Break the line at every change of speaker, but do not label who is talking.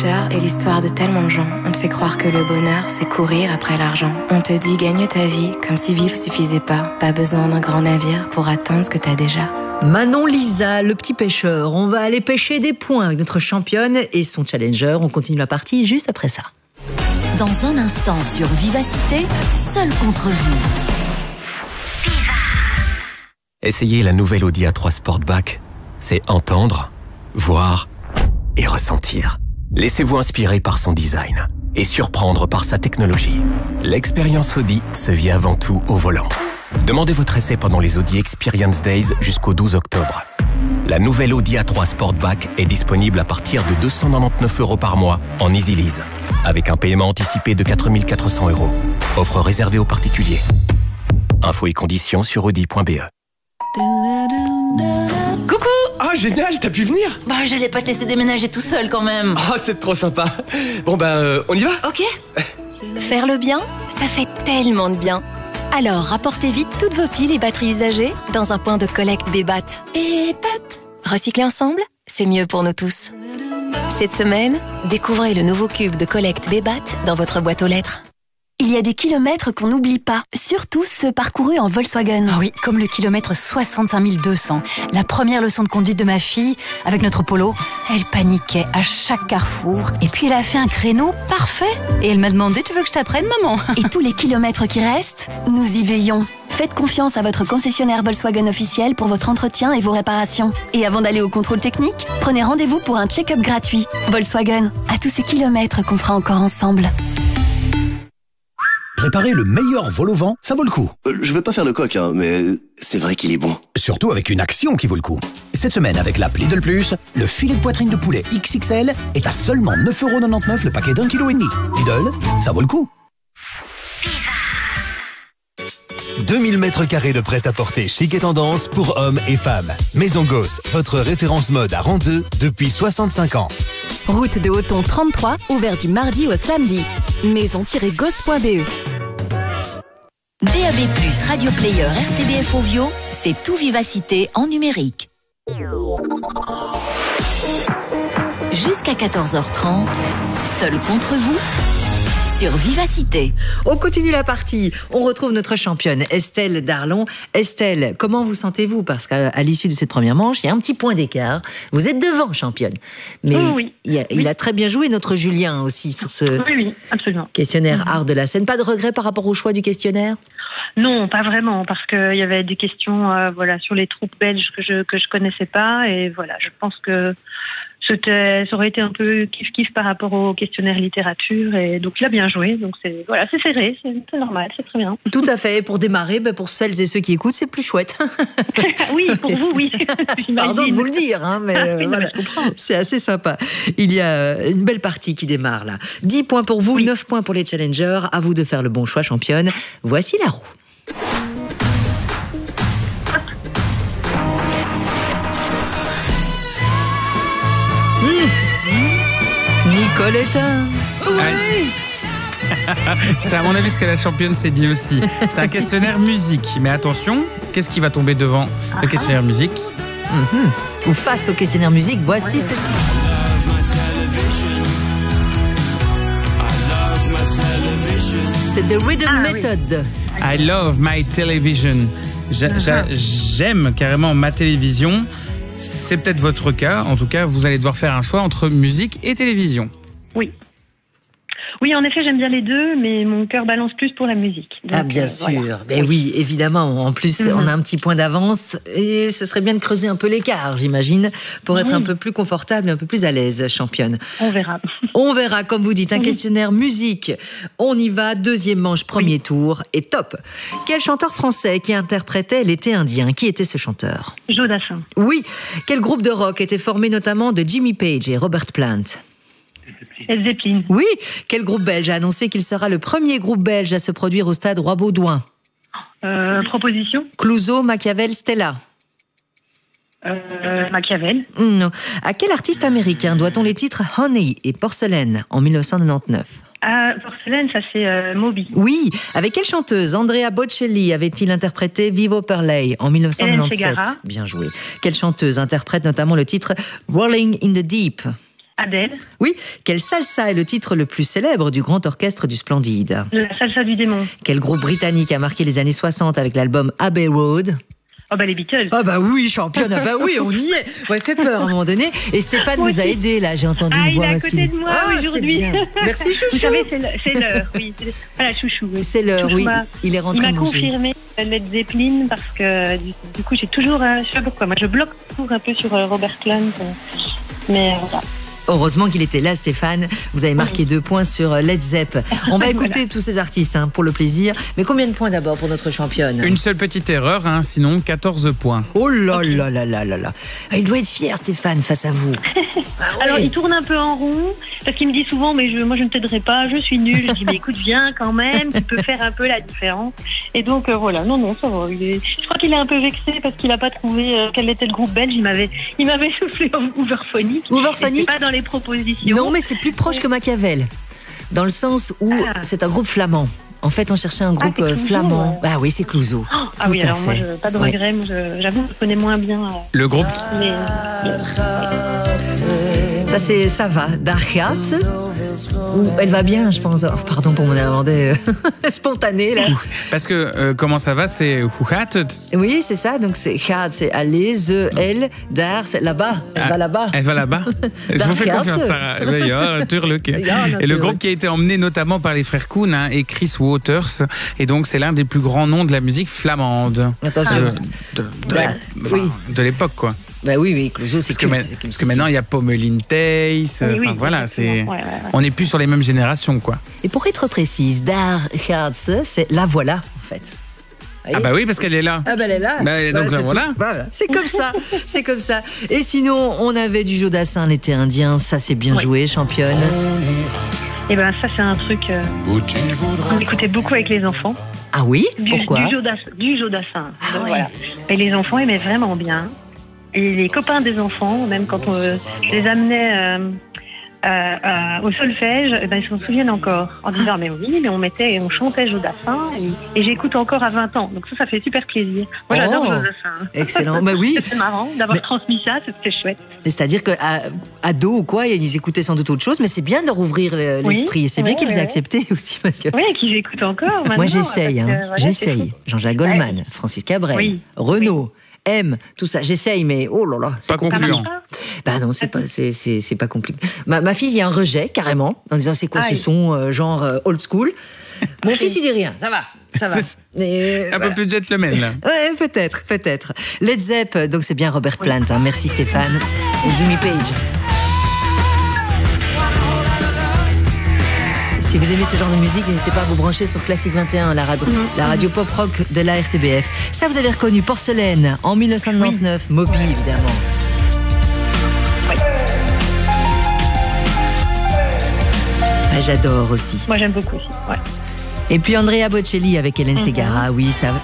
Challenger est l'histoire de tellement de gens. On te fait croire que le bonheur, c'est courir après l'argent. On te dit gagne ta vie, comme si vivre suffisait pas. Pas besoin d'un grand navire pour atteindre ce que t'as déjà.
Manon Lisa, le petit pêcheur. On va aller pêcher des points avec notre championne et son challenger. On continue la partie juste après ça.
Dans un instant sur Vivacité, seul contre vous.
Essayez la nouvelle Audi A3 Sportback. C'est entendre, voir et ressentir. Laissez-vous inspirer par son design et surprendre par sa technologie. L'expérience Audi se vit avant tout au volant. Demandez votre essai pendant les Audi Experience Days jusqu'au 12 octobre. La nouvelle Audi A3 Sportback est disponible à partir de 299 € par mois en Easy Lease, avec un paiement anticipé de 4 400 €. Offre réservée aux particuliers. Infos et conditions sur audi.be.
Coucou!
Ah, génial, t'as pu venir?
Bah, j'allais pas te laisser déménager tout seul quand même.
Ah, c'est trop sympa. Bon, on y va?
Ok.
Faire le bien, ça fait tellement de bien. Alors, rapportez vite toutes vos piles et batteries usagées dans un point de collecte Bébat. Bébat. Recycler ensemble, c'est mieux pour nous tous. Cette semaine, découvrez le nouveau cube de collecte Bébat dans votre boîte aux lettres.
Il y a des kilomètres qu'on n'oublie pas, surtout ceux parcourus en Volkswagen.
Ah oui, comme le kilomètre 65 200. La première leçon de conduite de ma fille, avec notre Polo, elle paniquait à chaque carrefour. Et puis elle a fait un créneau parfait. Et elle m'a demandé, tu veux que je t'apprenne, maman?
Et tous les kilomètres qui restent, nous y veillons. Faites confiance à votre concessionnaire Volkswagen officiel pour votre entretien et vos réparations. Et avant d'aller au contrôle technique, prenez rendez-vous pour un check-up gratuit. Volkswagen, à tous ces kilomètres qu'on fera encore ensemble.
Préparer le meilleur vol au vent, ça vaut le coup.
Je vais pas faire le coq, mais c'est vrai qu'il est bon.
Surtout avec une action qui vaut le coup. Cette semaine, avec l'app Lidl Plus, le filet de poitrine de poulet XXL est à seulement 9,99 € le paquet d'1,5 kg. Lidl, ça vaut le coup.
2000 m² de prêt-à-porter chic et tendance pour hommes et femmes. Maison Gosse, votre référence mode à Randeux depuis 65 ans.
Route de Hoton 33, ouvert du mardi au samedi. Maison-gosse.be.
DAB+, Radio Player, RTBF Ovio, c'est tout Vivacité en numérique. Jusqu'à 14h30, seul contre vous, sur Vivacité.
On continue la partie. On retrouve notre championne, Estelle Darlon. Estelle, comment vous sentez-vous? Parce qu'à l'issue de cette première manche, il y a un petit point d'écart. Vous êtes devant, championne. Mais il a très bien joué, notre Julien, aussi, sur ce
absolument.
questionnaire art de la scène. Pas de regret par rapport au choix du questionnaire?
Non, pas vraiment, parce qu'il y avait des questions sur les troupes belges que je connaissais pas. Et voilà, je pense que ça aurait été un peu kiff-kiff par rapport au questionnaire littérature, et donc il a bien joué, donc c'est serré, c'est normal, c'est très bien.
Tout à fait, pour démarrer, pour celles et ceux qui écoutent, c'est plus chouette.
Oui, pour vous, oui.
Pardon de vous le dire, mais voilà, c'est assez sympa. Il y a une belle partie qui démarre là. 10 points pour vous, 9 points pour les challengers, à vous de faire le bon choix, championne. Voici la roue. Nicoletta. Oui.
C'est à mon avis ce que la championne s'est dit aussi. C'est un questionnaire musique. Mais attention, qu'est-ce qui va tomber devant le questionnaire musique?
Ou face au questionnaire musique, voici ceci. C'est The Rhythm Method.
I love my television. J'aime carrément ma télévision. C'est peut-être votre cas. En tout cas, vous allez devoir faire un choix entre musique et télévision.
Oui. Oui, en effet, j'aime bien les deux, mais mon cœur balance plus pour la musique. Donc,
bien sûr. Voilà. Mais oui, évidemment. En plus, on a un petit point d'avance et ce serait bien de creuser un peu l'écart, j'imagine, pour être un peu plus confortable et un peu plus à l'aise, championne.
On verra.
On verra, comme vous dites, un questionnaire musique. On y va, deuxième manche, premier tour, et top. Quel chanteur français qui interprétait l'été indien? Qui était ce chanteur?
Jodassin.
Oui. Quel groupe de rock était formé notamment de Jimmy Page et Robert Plant?
Led Zeppelin.
Oui. Quel groupe belge a annoncé qu'il sera le premier groupe belge à se produire au stade Roi-Baudouin?
Proposition.
Clouseau, Machiavel, Stella.
Machiavel.
Non. À quel artiste américain doit-on les titres Honey et Porcelaine en 1999?
Porcelaine, ça c'est Moby.
Oui. Avec quelle chanteuse Andrea Bocelli avait-il interprété Vivo per lei en 1997? Bien joué. Quelle chanteuse interprète notamment le titre Rolling in the Deep?
Adèle.
Oui. Quelle salsa est le titre le plus célèbre du grand orchestre du Splendide?
La salsa du démon.
Quel groupe britannique a marqué les années 60 avec l'album Abbey Road?
Oh bah les Beatles.
Ah bah oui, championne, ah bah oui, on y est. Ouais, fait peur à un moment donné. Et Stéphane vous a aidé là, j'ai entendu une voix masculine.
Il est à côté de moi aujourd'hui.
Merci chouchou.
Vous savez, c'est l'heure, oui. Voilà, chouchou. Oui.
C'est l'heure, oui. Il est rentré.
Il m'a confirmé Led Zeppelin parce que du coup j'ai toujours, je sais pas pourquoi, moi je bloque toujours un peu sur Robert Plant, mais voilà.
Heureusement qu'il était là, Stéphane. Vous avez marqué 2 points sur Led Zepp. On va écouter tous ces artistes pour le plaisir. Mais combien de points d'abord pour notre championne?
Une seule petite erreur, sinon 14 points.
Oh là là là là là là. Il doit être fier, Stéphane, face à vous.
Alors, il tourne un peu en rond parce qu'il me dit souvent, mais moi je ne t'aiderai pas, je suis nulle. Je dis, mais écoute, viens quand même, tu peux faire un peu la différence. Et donc voilà, non, ça va. Je crois qu'il est un peu vexé parce qu'il n'a pas trouvé quel était le groupe belge. Il m'avait soufflé Hooverphonic.
Hooverphonic,
pas dans les propositions.
Non, mais c'est plus proche que Machiavel, dans le sens où c'est un groupe flamand. En fait, on cherchait un groupe flamand.
Ouais.
Ah oui, c'est Clouseau.
Ah oui, alors moi, pas de regret. Moi, j'avoue que je connais moins bien.
Le groupe
Ça va. Dark Hearts. Elle va bien, je pense. Oh, pardon pour mon néerlandais spontané là.
Parce que comment ça va, c'est Hoe gaat het?
Oui, c'est ça. Donc c'est gaat, c'est aller, elle, daar, c'est là-bas. Elle va là-bas.
Elle va là-bas. Je vous fais confiance, Sarah. Et le groupe qui a été emmené notamment par les frères Koen et Chris Waters. Et donc c'est l'un des plus grands noms de la musique flamande de l'époque, quoi.
Bah oui, Clouseau, c'est
parce que maintenant il y a Pommeline Thijs. Voilà, c'est. On n'est plus sur les mêmes générations, quoi.
Et pour être précise, Daar Gaat ze, c'est la voilà, en fait.
Ah bah oui, parce qu'elle est là.
Ah bah elle est là.
Donc voilà.
C'est comme ça, c'est comme ça. Et sinon, on avait du Jodassin, l'été indien. Ça, c'est bien joué, championne.
Et ben ça, c'est un truc qu'on écoutait beaucoup avec les enfants.
Ah oui? Pourquoi?
Du Jodassin. Voilà. Et les enfants aimaient vraiment bien. Et les copains des enfants, même quand je les amenais au solfège, ils s'en souviennent encore en disant mais oui, mais on chantait Jodassin et j'écoute encore à 20 ans. Donc ça fait super plaisir. Moi j'adore Jodassin.
Excellent. Bah oui.
C'est marrant d'avoir transmis ça, c'était chouette.
C'est-à-dire qu'ados ou quoi, ils écoutaient sans doute autre chose, mais c'est bien de leur ouvrir l'esprit. C'est bien qu'ils aient accepté aussi parce que.
Oui, qu'ils écoutent encore. Maintenant,
moi j'essaye, j'essaye. Jean-Jacques Goldman, Francis Cabrel, Renaud. M, tout ça, j'essaye, mais oh là là,
c'est pas concluant.
Bah non, c'est pas compliqué. Ma fille, il y a un rejet carrément en disant c'est quoi ce son genre old school. Mon fils il dit rien, ça va.
Un peu plus gentleman là.
Ouais, peut-être. Led Zepp, donc c'est bien Robert Plant. Merci Stéphane. Et Jimmy Page. Si vous aimez ce genre de musique, n'hésitez pas à vous brancher sur Classique 21, la radio pop-rock de la RTBF. Ça, vous avez reconnu Porcelaine en 1999, Moby évidemment.
Oui.
J'adore aussi.
Moi, j'aime beaucoup aussi, ouais.
Et puis Andrea Bocelli avec Hélène Ségara, oui, ça